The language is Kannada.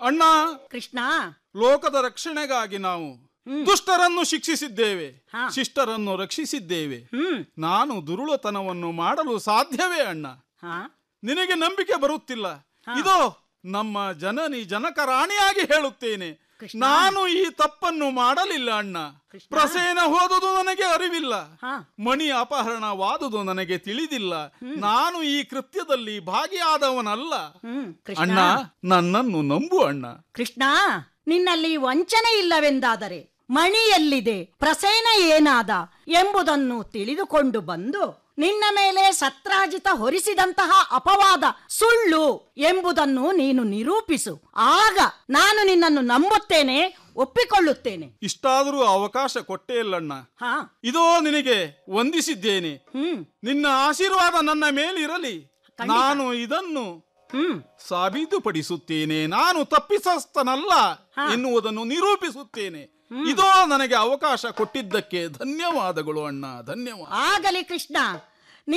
ಅಣ್ಣ, ಕೃಷ್ಣ, ಲೋಕದ ರಕ್ಷಣೆಗಾಗಿ ನಾವು ದುಷ್ಟರನ್ನು ಶಿಕ್ಷಿಸಿದ್ದೇವೆ, ಶಿಷ್ಟರನ್ನು ರಕ್ಷಿಸಿದ್ದೇವೆ. ನಾನು ದುರುಳತನವನ್ನು ಮಾಡಲು ಸಾಧ್ಯವೇ ಅಣ್ಣ? ನಿನಗೆ ನಂಬಿಕೆ ಬರುತ್ತಿಲ್ಲ. ಇದೋ ನಮ್ಮ ಜನನಿ ಜನಕ ರಾಣಿಯಾಗಿ ಹೇಳುತ್ತೇನೆ, ನಾನು ಈ ತಪ್ಪನ್ನು ಮಾಡಲಿಲ್ಲ ಅಣ್ಣ. ಪ್ರಸೇನ ಹೋದುದು ನನಗೆ ಅರಿವಿಲ್ಲ, ಮಣಿ ಅಪಹರಣವಾದುದು ನನಗೆ ತಿಳಿದಿಲ್ಲ. ನಾನು ಈ ಕೃತ್ಯದಲ್ಲಿ ಭಾಗಿಯಾದವನಲ್ಲ ಅಣ್ಣ. ನನ್ನನ್ನು ನಂಬು ಅಣ್ಣ. ಕೃಷ್ಣ, ನಿನ್ನಲ್ಲಿ ವಂಚನೆ ಇಲ್ಲವೆಂದಾದರೆ ಮಣಿ ಎಲ್ಲಿದೆ, ಪ್ರಸೇನ ಏನಾದ ಎಂಬುದನ್ನು ತಿಳಿದುಕೊಂಡು ಬಂದು ನಿನ್ನ ಮೇಲೆ ಸತ್ರಾಜಿತ ಹೊರಿಸಿದಂತಹ ಅಪವಾದ ಸುಳ್ಳು ಎಂಬುದನ್ನು ನೀನು ನಿರೂಪಿಸು. ಆಗ ನಾನು ನಿನ್ನನ್ನು ನಂಬುತ್ತೇನೆ, ಒಪ್ಪಿಕೊಳ್ಳುತ್ತೇನೆ. ಇಷ್ಟಾದರೂ ಅವಕಾಶ ಕೊಟ್ಟೇ ಇಲ್ಲಣ್ಣ. ಇದೋ ನಿನಗೆ ವಂದಿಸಿದ್ದೇನೆ. ನಿನ್ನ ಆಶೀರ್ವಾದ ನನ್ನ ಮೇಲಿರಲಿ. ನಾನು ಇದನ್ನು ಸಾಬೀತುಪಡಿಸುತ್ತೇನೆ. ನಾನು ತಪ್ಪಿಸಸ್ತನಲ್ಲ ಎನ್ನುವುದನ್ನು ನಿರೂಪಿಸುತ್ತೇನೆ. ಇದೋ ನನಗೆ ಅವಕಾಶ ಕೊಟ್ಟಿದ್ದಕ್ಕೆ ಧನ್ಯವಾದಗಳು ಅಣ್ಣ, ಧನ್ಯವಾದ. ಆಗಲಿ ಕೃಷ್ಣ,